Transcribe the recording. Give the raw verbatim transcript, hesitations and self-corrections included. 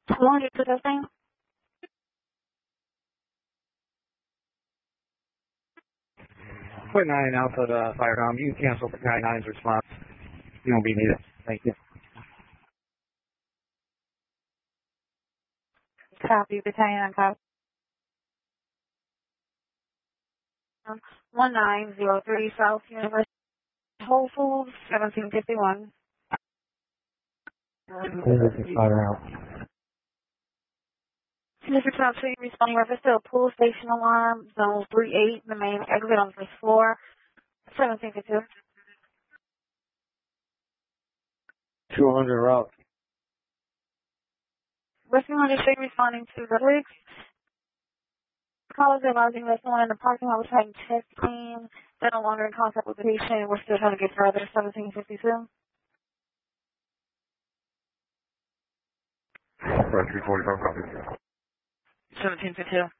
How long did you put that thing? Put nine Alpha to Firecom. You can cancel the Guy nine's response. You won't be needed. Thank you. Copy, battalion on copy. one nine zero three South University Whole Foods, seventeen fifty-one. Fire out. Mister Top City responding reference to a pool station alarm, zone three eight, the main exit on first floor, seventeen fifty-two. two hundred route. Rescue one is responding to the leaks. Callers advising that someone in the parking lot was having chest pain. They're no longer in contact with the patient. We're still trying to get further, seventeen fifty-two. three forty-five copy. seventeen fifty-two.